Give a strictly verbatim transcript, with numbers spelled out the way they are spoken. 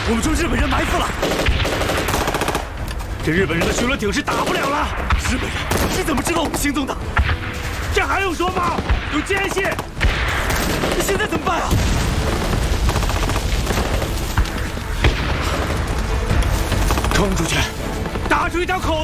我们中日本人埋伏了，这日本人的巡逻艇是打不了了。日本人是怎么知道我们行踪的？这还用说吗？有奸细！现在怎么办啊？冲出去，打出一条口